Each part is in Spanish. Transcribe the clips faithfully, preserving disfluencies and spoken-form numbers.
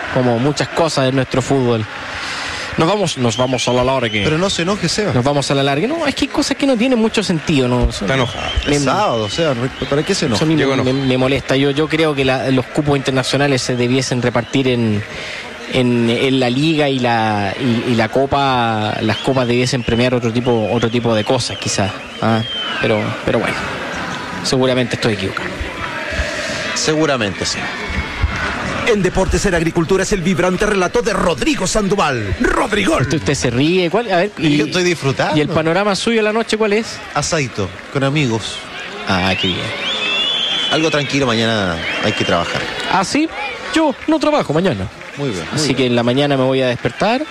como muchas cosas en nuestro fútbol. Nos vamos, nos vamos a la larga. Pero no se enoje, Seba. Nos vamos a la larga. No, es que hay cosas que no tienen mucho sentido, ¿no? Está enojado. Es sábado, o sea, ¿para qué se enoja? Eso a mí me, me, me molesta. Yo, yo creo que la, los cupos internacionales se debiesen repartir en, en, en la liga y la, y, y la copa. Las copas debiesen premiar otro tipo, otro tipo de cosas, quizás. ¿Ah? Pero, pero bueno, seguramente estoy equivocado. Seguramente, sí. En Deportes en Agricultura es el vibrante relato de Rodrigo Sandoval. ¡Rodrigol! Usted, usted se ríe, ¿cuál? A ver, y, yo estoy disfrutando. ¿Y el panorama suyo a la noche cuál es? Asadito, con amigos. Ah, qué bien. Algo tranquilo, mañana hay que trabajar. ¿Ah, sí? Yo no trabajo mañana. Muy bien. Muy Así bien. que en la mañana me voy a despertar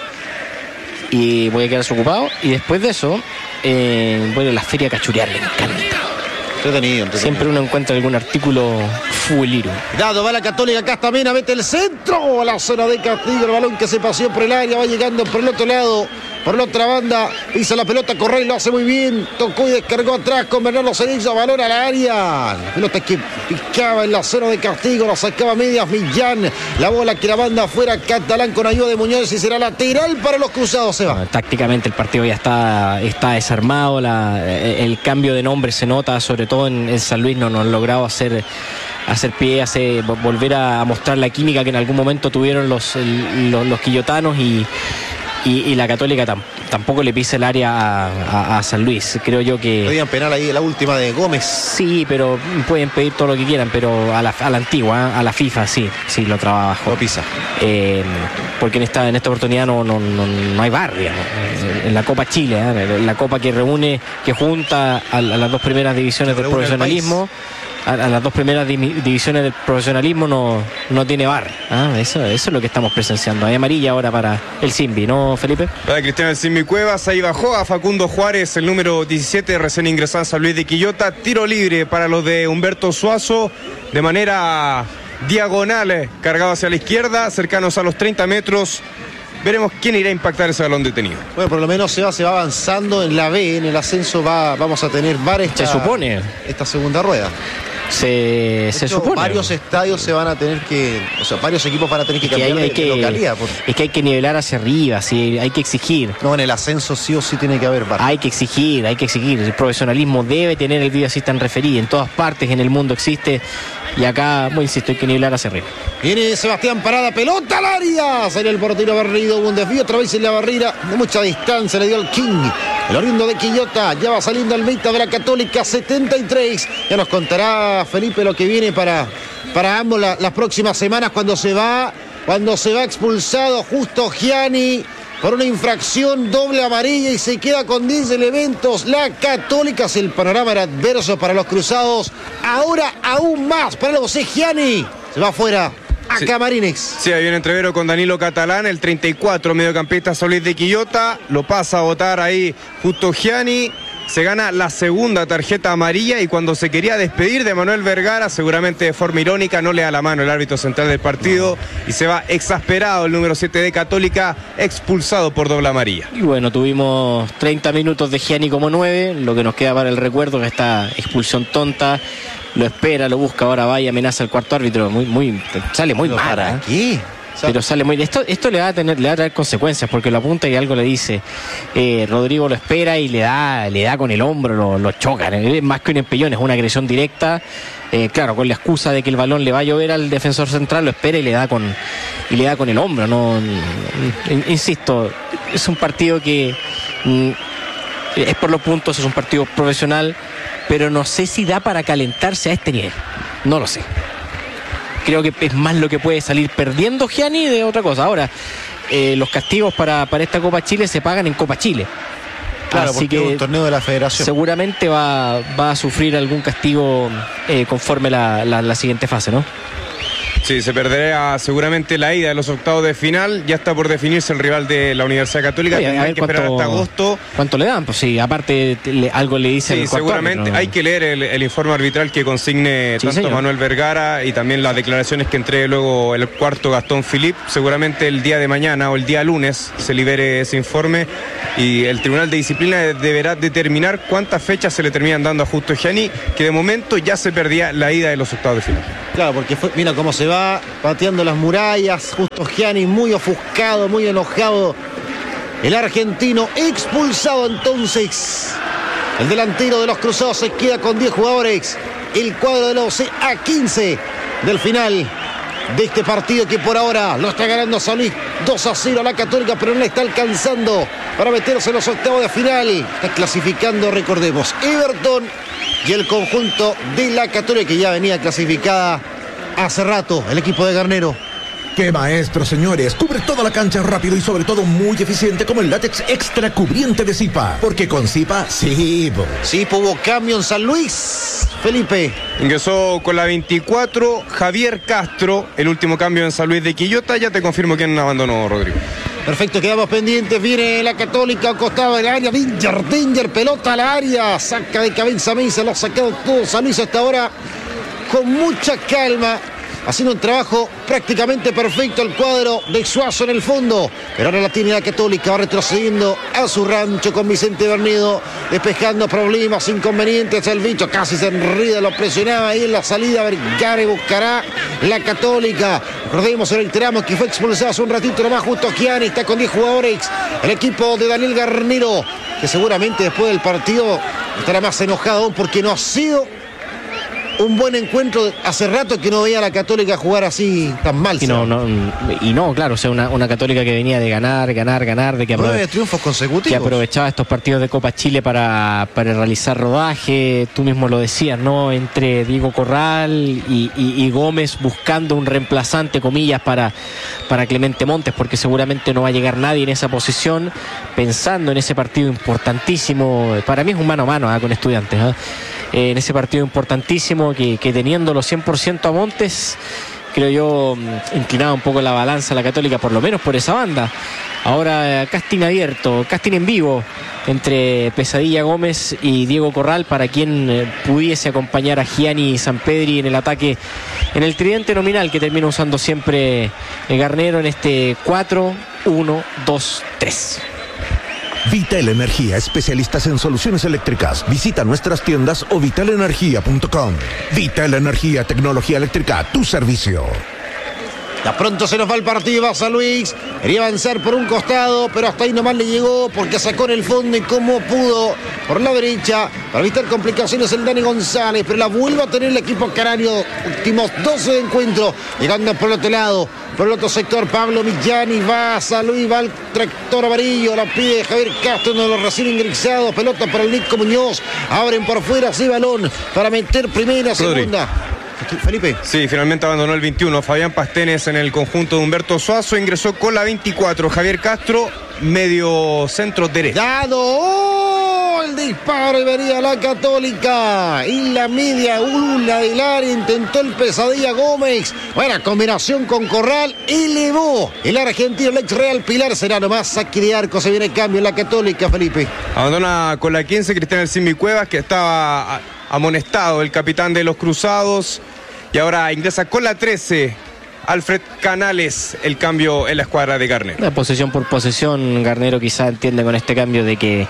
y voy a quedar desocupado. Y después de eso, eh, voy a la feria a cachurear, me encanta. Entretenido, entretenido. Siempre uno encuentra algún artículo futbolero. Dado, va la Católica, acá está Mena, mete el centro a la zona de Castillo, el balón que se paseó por el área, va llegando por el otro lado, por la otra banda, pisa la pelota, Correa lo hace muy bien, tocó y descargó atrás con Bernardo Cerillo, balón al área, la pelota que picaba en la zona de Castigo, la sacaba medias Millán, la bola que la banda afuera, Catalán con ayuda de Muñoz y será lateral para los cruzados, se va. Bueno, tácticamente el partido ya está, está desarmado, la, el cambio de nombre se nota, sobre todo en, en San Luis no, no han logrado hacer... hacer pie, hacer, volver a mostrar la química que en algún momento tuvieron los, el, los, los quillotanos y, y, y la Católica tam, tampoco le pisa el área a, a, a San Luis. Creo yo que... Podían penal ahí, la última de Gómez. Sí, pero pueden pedir todo lo que quieran, pero a la, a la antigua, a la FIFA, sí, sí, lo trabajo. Lo pisa. Eh, porque en esta, en esta oportunidad no, no, no, no hay barrio. En la Copa Chile, ¿eh? La Copa que reúne, que junta a, a las dos primeras divisiones del profesionalismo. A, a las dos primeras di divisiones del profesionalismo no, no tiene V A R. ¿Ah? Eso, eso es lo que estamos presenciando. Hay amarilla ahora para el Simbi, ¿no, Felipe? Para Cristiano el Simbi Cuevas, ahí bajó a Facundo Juárez, el número diecisiete, recién ingresado en San Luis de Quillota. Tiro libre para los de Humberto Suazo, de manera diagonal, cargado hacia la izquierda, cercanos a los treinta metros. Veremos quién irá a impactar ese balón detenido. Bueno, por lo menos se va, se va avanzando en la B, en el ascenso va, vamos a tener V A R esta, se supone. esta segunda rueda. Se, se hecho, supone. Varios estadios se van a tener que, o sea, varios equipos van a tener que es que cambiar hay, hay de, que, de localidad. Por... Es que hay que nivelar hacia arriba, sí, hay que exigir. No, en el ascenso sí o sí tiene que haber V A R. Hay que exigir, hay que exigir. El profesionalismo debe tener el video assistant referee. En todas partes en el mundo existe. Y acá, muy insisto, hay que nivelar hacia arriba. Viene Sebastián Parada, pelota al área. Sale el portero barrido, hubo un desvío otra vez en la barrera. De mucha distancia le dio el King. El oriundo de Quillota, ya va saliendo el mitad de la Católica, setenta y tres. Ya nos contará Felipe lo que viene para, para ambos la, las próximas semanas cuando se va, cuando se va expulsado Justo Gianni por una infracción doble amarilla y se queda con diez elementos. La Católica, si el panorama era adverso para los cruzados, ahora aún más para los Gianni. Se va afuera. A sí. Camarines. Sí, hay un entrevero con Danilo Catalán, el treinta y cuatro, mediocampista San Luis de Quillota. Lo pasa a votar ahí Justo Gianni. Se gana la segunda tarjeta amarilla y cuando se quería despedir de Manuel Vergara, seguramente de forma irónica, no le da la mano el árbitro central del partido y se va exasperado el número siete de Católica, expulsado por doble amarilla. Y bueno, tuvimos treinta minutos de Gianni como nueve, lo que nos queda para el recuerdo que esta expulsión tonta. Lo espera, lo busca, ahora va y amenaza al cuarto árbitro. Muy, muy, sale muy mal. ¿Para ¿eh? qué? Pero sale muy... Esto, esto le va a tener, le va a traer consecuencias, porque lo apunta y algo le dice. Eh, Rodrigo lo espera y le da, le da con el hombro, lo, lo chocan. Es más que un empellón, es una agresión directa. Eh, claro, con la excusa de que el balón le va a llover al defensor central, lo espera y le da con, y le da con el hombro. No, insisto, es un partido que mm, es por los puntos, es un partido profesional, pero no sé si da para calentarse a este nivel. No lo sé. Creo que es más lo que puede salir perdiendo Gianni de otra cosa. Ahora, eh, los castigos para, para esta Copa Chile se pagan en Copa Chile. Claro, así porque que es un torneo de la federación. Seguramente va, va a sufrir algún castigo eh, conforme la, la, la siguiente fase, ¿no? Sí, se perderá seguramente la ida de los octavos de final. Ya está por definirse el rival de la Universidad Católica. Oye, Tendrán que esperar hasta agosto. ¿Cuánto le dan? Pues sí, aparte le, algo le dice Sí, el cuarto seguramente árbitro, ¿no? hay que leer el, el informe arbitral que consigne Sí, tanto señor. Manuel Vergara y también las declaraciones que entregue luego el cuarto Gastón Philippe. Seguramente el día de mañana o el día lunes se libere ese informe y el Tribunal de Disciplina deberá determinar cuántas fechas se le terminan dando a Justo Gianni, que de momento ya se perdía la ida de los octavos de final. Claro, porque fue, mira cómo se va pateando las murallas. Justo Gianni muy ofuscado, muy enojado. El argentino expulsado entonces. El delantero de los Cruzados se queda con diez jugadores. El cuadro de la O C a quince del final de este partido que por ahora lo está ganando San Luis dos a cero a la Católica, pero no le está alcanzando para meterse en los octavos de final. Está clasificando, recordemos, Everton y el conjunto de la Católica, que ya venía clasificada hace rato, el equipo de Garnero. ¡Qué maestro, señores! Cubre toda la cancha rápido y sobre todo muy eficiente como el látex extra cubriente de Zipa. Porque con Zipa, sí. Sí, hubo cambio en San Luis. Felipe. Ingresó con la veinticuatro Javier Castro, el último cambio en San Luis de Quillota. Ya te confirmo quién abandonó, Rodrigo. Perfecto, quedamos pendientes. Viene la Católica al costado del área. Danger, Danger, pelota al área. Saca de cabeza Mesa, lo ha sacado todo San Luis hasta ahora con mucha calma, haciendo un trabajo prácticamente perfecto el cuadro de Suazo en el fondo. Pero ahora la tiene la Católica, va retrocediendo a su rancho con Vicente Bernedo, despejando problemas, inconvenientes. El bicho casi se enrida, lo presionaba ahí en la salida. Vergara buscará la Católica. Recordemos, reiteramos que fue expulsado hace un ratito nomás justo Gianni. Está con diez jugadores el equipo de Daniel Garnero, que seguramente después del partido estará más enojado aún porque no ha sido un buen encuentro. Hace rato que no veía a la Católica jugar así tan mal. Y no, no, y no claro, o sea, una, una Católica que venía de ganar, ganar, ganar, de que, nueve triunfos consecutivos, que aprovechaba estos partidos de Copa Chile para, para realizar rodaje. Tú mismo lo decías, ¿no? Entre Diego Corral y, y, y Gómez buscando un reemplazante, comillas, para, para Clemente Montes, porque seguramente no va a llegar nadie en esa posición, pensando en ese partido importantísimo. Para mí es un mano a mano ¿eh? con Estudiantes, ¿eh? Eh, en ese partido importantísimo que, que teniéndolo cien por ciento a Montes, creo yo, inclinaba un poco la balanza a la Católica, por lo menos por esa banda. Ahora casting abierto, casting en vivo entre Pesadilla Gómez y Diego Corral para quien eh, pudiese acompañar a Gianni Sampedri en el ataque, en el tridente nominal que termina usando siempre el Garnero en este cuatro uno dos tres. Vital Energía, especialistas en soluciones eléctricas. Visita nuestras tiendas o vital energía punto com. Vital Energía, tecnología eléctrica a tu servicio. Ya pronto se nos va el partido, va San Luis. Quería avanzar por un costado, pero hasta ahí nomás le llegó porque sacó en el fondo y como pudo por la derecha para evitar complicaciones el Dani González, pero la vuelve a tener el equipo canario. Últimos doce de encuentro, llegando por el otro lado, por el otro sector. Pablo Millani va a San Luis, va al tractor amarillo, la pide Javier Castro, uno de los recién ingresados. Pelota para el Nico Muñoz, abren por fuera, sí, balón para meter primera, segunda. Felipe. Sí, finalmente abandonó el veintiuno Fabián Pastenes en el conjunto de Humberto Suazo. Ingresó con la veinticuatro Javier Castro, medio centro derecho. Dado oh, el disparo y venía la Católica. Y la media una del área, intentó el Pesadilla Gómez. Buena combinación con Corral, elevó el argentino, el ex Real Pilar. Será nomás saque de arco, se viene el cambio en la Católica, Felipe. Abandona con la quince Cristian Elcimi Cuevas, que estaba amonestado, el capitán de los Cruzados. Y ahora ingresa con la trece Alfred Canales, el cambio en la escuadra de Garnero. La posesión por posesión, Garnero quizá entiende con este cambio de que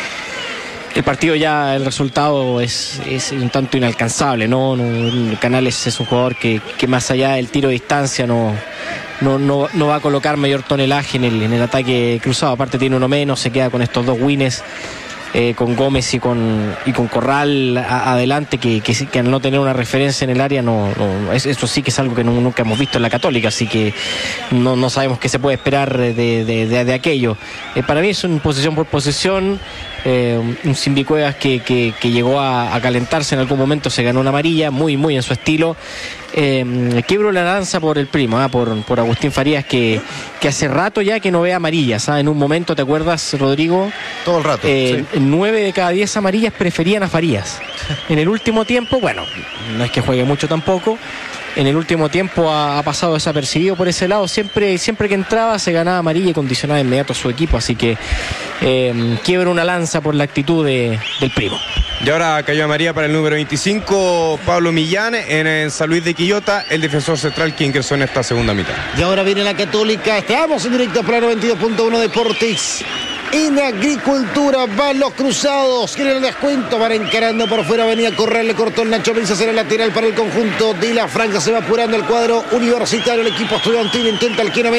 el partido ya, el resultado es, es un tanto inalcanzable, ¿no? no Canales es un jugador que, que más allá del tiro de distancia no, no, no, no va a colocar mayor tonelaje en el, en el ataque cruzado. Aparte tiene uno menos, se queda con estos dos wins. Eh, con Gómez y con y con Corral a, adelante, que, que, que al no tener una referencia en el área, no, no es, eso sí que es algo que no, nunca hemos visto en la Católica, así que no, no sabemos qué se puede esperar de, de, de, de aquello. Eh, para mí es una posición por posesión, eh, un Simbi Cuevas que, que, que llegó a, a calentarse en algún momento, se ganó una amarilla, muy muy en su estilo. Eh, quiebro la lanza por el primo, ¿eh? por, por Agustín Farías, que, que hace rato ya que no ve amarillas, ¿eh? En un momento, ¿te acuerdas, Rodrigo? Todo el rato, eh, sí. nueve de cada diez amarillas preferían a Farías. En el último tiempo, bueno, no es que juegue mucho tampoco, en el último tiempo ha, ha pasado desapercibido por ese lado. Siempre, siempre que entraba se ganaba amarilla y condicionaba de inmediato a su equipo, así que eh, quiebra una lanza por la actitud de, del primo. Y ahora cayó amarilla para el número veinticinco, Pablo Millán, en, en San Luis de Quillota, el defensor central que ingresó en esta segunda mitad. Y ahora viene la Católica. Estamos en directo para noventa y dos punto uno Deportes. En Agricultura van los cruzados. Quieren el descuento. Van encarando por fuera. Venía a correr. Le cortó el Nacho Pisa. Será lateral para el conjunto de la franja. Se va apurando el cuadro universitario. El equipo estudiantil intenta el